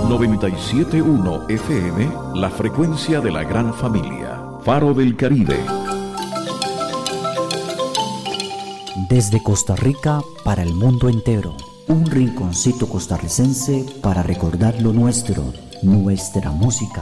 97.1 FM, la frecuencia de la gran familia. Faro del Caribe. Desde Costa Rica para el mundo entero. Un rinconcito costarricense para recordar lo nuestro, nuestra música.